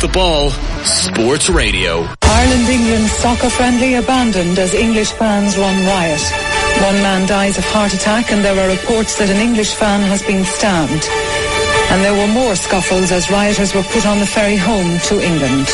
the Ball Sports Radio. Ireland-England soccer friendly abandoned as English fans run riot. One man dies of heart attack and there are reports that an English fan has been stabbed. And there were more scuffles as rioters were put on the ferry home to England.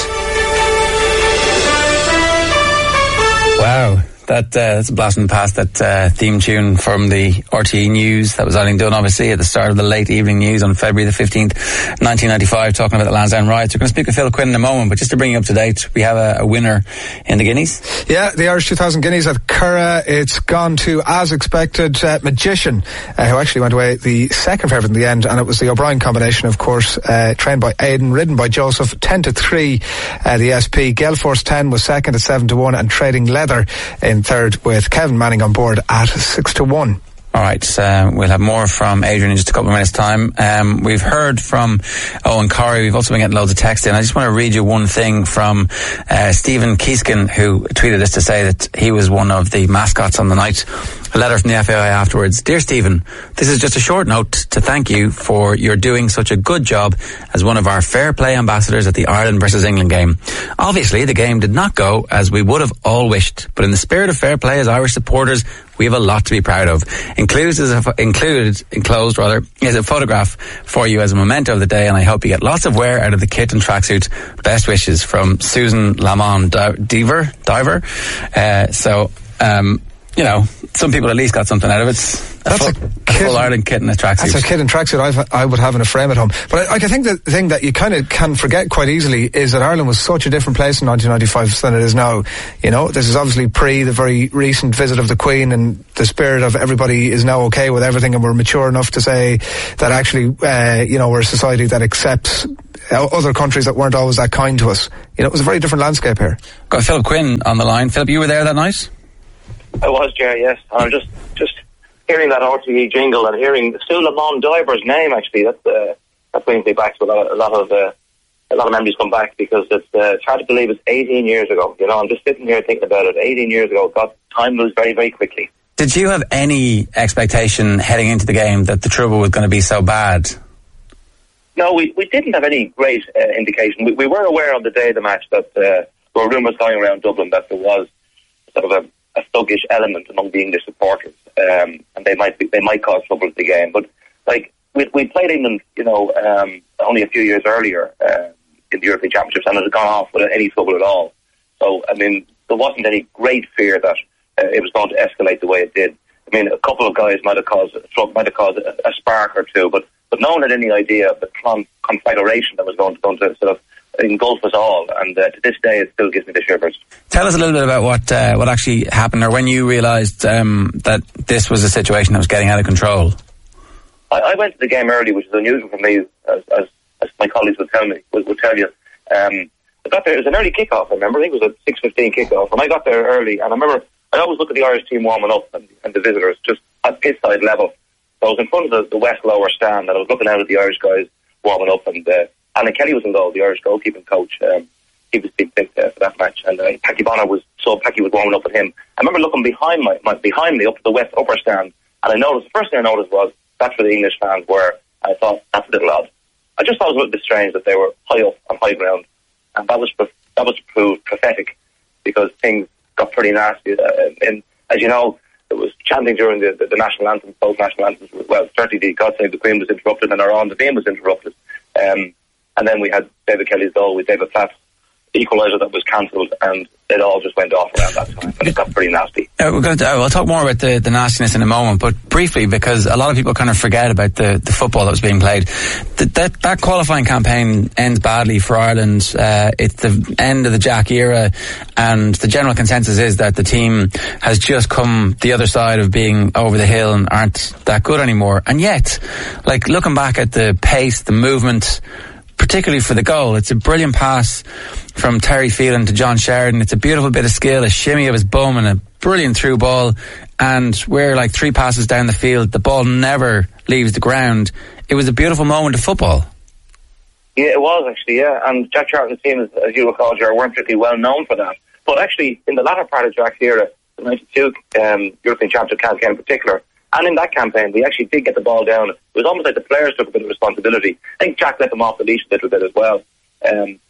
Wow. That's a blast from the past, that theme tune from the RTE News. That was Eileen Dunn, obviously, at the start of the late evening news on February the 15th, 1995, talking about the Lansdowne riots. We're going to speak with Phil Quinn in a moment, but just to bring you up to date, we have a winner in the Guineas. Yeah, the Irish 2000 Guineas at Curra. It's gone to, as expected, Magician, who actually went away the second favourite in the end, and it was the O'Brien combination, of course, trained by Aidan, ridden by Joseph, 10-3, the SP. Gale Force 10 was second at 7-1, and Trading Leather in third with Kevin Manning on board at 6-1. All right, we'll have more from Adrian in just a couple of minutes' time. We've heard from Owen Corrie. We've also been getting loads of text in. I just want to read you one thing from Stephen Keeskin, who tweeted us to say that he was one of the mascots on the night. A letter from the FAI afterwards. Dear Stephen, this is just a short note to thank you for your doing such a good job as one of our fair play ambassadors at the Ireland versus England game. Obviously, the game did not go as we would have all wished, but in the spirit of fair play as Irish supporters, we have a lot to be proud of. Enclosed is a photograph for you as a memento of the day, and I hope you get lots of wear out of the kit and tracksuit. Best wishes from Susan Lamont Diver. You know, some people at least got something out of it. That's a full Ireland kit and a tracksuit. That's a kit and tracksuit I would have in a frame at home. But I think the thing that you kind of can forget quite easily is that Ireland was such a different place in 1995 than it is now. You know, this is obviously pre the very recent visit of the Queen, and the spirit of everybody is now okay with everything, and we're mature enough to say that actually, we're a society that accepts other countries that weren't always that kind to us. You know, it was a very different landscape here. Got Philip Quinn on the line. Philip, you were there that night? I was, Jerry, yes. I'm just hearing that RTE jingle and hearing Sue Lamont Diver's name, actually, that brings me back to a lot of memories come back, because it's hard to believe it's 18 years ago. You know, I'm just sitting here thinking about it. 18 years ago, God, time moves very, very quickly. Did you have any expectation heading into the game that the trouble was going to be so bad? No, we didn't have any great indication. We were aware on the day of the match that there were rumours going around Dublin that there was sort of a thuggish element among the English supporters, and they might cause trouble at the game. But like we played England, only a few years earlier in the European Championships, and it had gone off without any trouble at all. So I mean, there wasn't any great fear that it was going to escalate the way it did. I mean, a couple of guys might have caused a spark or two, but no one had any idea of the conflagration that was going to sort of engulf us all, and to this day it still gives me the shivers. Tell us a little bit about what actually happened, or when you realised that this was a situation that was getting out of control. I went to the game early, which is unusual for me, as my colleagues would tell you. I got there, it was an early kickoff, I remember. I think it was a 6:15 kickoff, and I got there early, and I remember I always look at the Irish team warming up and the visitors just at pit side level. So I was in front of the West Lower stand, and I was looking out at the Irish guys warming up, and Alan Kelly was in goal, the Irish goalkeeping coach. He was big for that match, and Packy Bonner was warming up with him. I remember looking behind me up to the West Upper stand, and I noticed, the first thing I noticed was that's where the English fans were. I thought, that's a little odd. I just thought it was a little bit strange that they were high up on high ground, and that was proved prophetic, because things got pretty nasty. And as you know, there was chanting during the national anthem, both national anthems. Well, certainly the God Save the Queen was interrupted, and our On the Beam was interrupted. And then we had David Kelly's goal with David Platt's equaliser that was cancelled, and it all just went off around that time, and it got pretty nasty. We'll talk more about the nastiness in a moment, but briefly, because a lot of people kind of forget about the football that was being played. That qualifying campaign ends badly for Ireland. It's the end of the Jack era, and the general consensus is that the team has just come the other side of being over the hill and aren't that good anymore. And yet, like, looking back at the pace, the movement, particularly for the goal, it's a brilliant pass from Terry Phelan to John Sheridan. It's a beautiful bit of skill, a shimmy of his bum and a brilliant through ball, and we're like 3 passes down the field, the ball never leaves the ground. It was a beautiful moment of football. Yeah, it was actually, yeah, and Jack Charlton's team, as you recall, weren't particularly well known for that. But actually, in the latter part of Jack's era, the 92 European Championship campaign in particular, and in that campaign, we actually did get the ball down. It was almost like the players took a bit of responsibility. I think Jack let them off the leash a little bit as well. But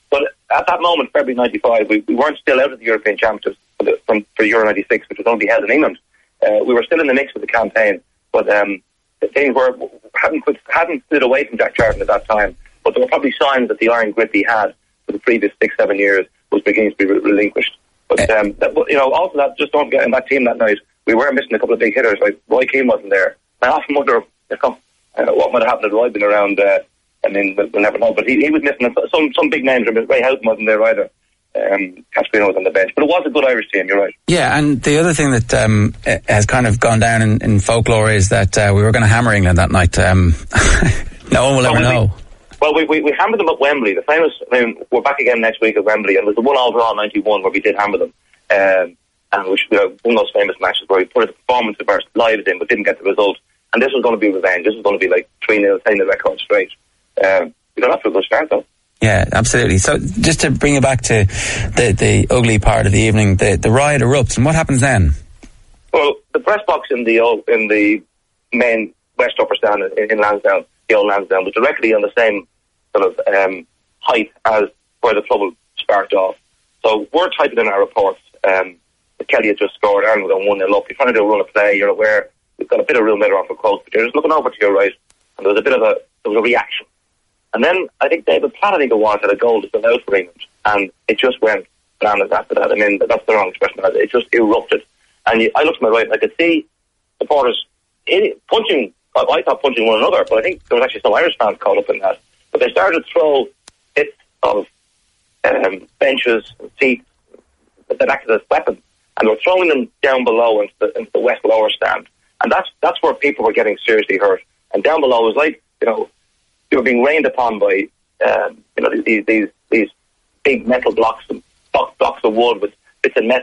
at that moment, February 95, we weren't still out of the European Championships for Euro 96, which was going to be held in England. We were still in the mix with the campaign, but things hadn't stood away from Jack Charlton at that time. But there were probably signs that the iron grip he had for the previous 6-7 years was beginning to be relinquished. But also that, just don't forget, in that team that night, we were missing a couple of big hitters. Like Roy Keane wasn't there. I often wonder what might have happened if Roy been around. We'll never know. But he was missing some big names. Ray Houghton wasn't there either. Casperino was on the bench. But it was a good Irish team, you're right. Yeah, and the other thing that has kind of gone down in folklore is that we were going to hammer England that night. No one will ever know. Well, we hammered them at Wembley. The famous, we're back again next week at Wembley, and it was the 1-1 draw 91 where we did hammer them. And we should one of those famous matches where we put a performance of our lives in but didn't get the result. And this was going to be revenge. This was going to be like 3-0, 10-0 record straight. We got off to a good start, though. Yeah, absolutely. So just to bring it back to the ugly part of the evening, the riot erupts, and what happens then? Well, the press box in the main West Upper Stand in Lansdowne, the old Lansdowne, was directly on the same sort of height as where the trouble sparked off. So we're typing in our reports. Kelly had just scored, Ireland were 1-0 up. You're trying to do a run of play, you're aware we've got a bit of real matter off a quote, but you're just looking over to your right, and there was a reaction. And then I think David Platt, had a goal to out for England, and it just went bananas after that. I mean, that's the wrong expression. It just erupted. And I looked to my right, and I could see supporters punching. I thought punching one another, but I think there was actually some Irish fans caught up in that. But they started to throw bits of benches and seats that acted as weapons, and they were throwing them down below into the West Lower Stand. And that's where people were getting seriously hurt. And down below was like, they were being rained upon by, these big metal blocks of wood with bits of metal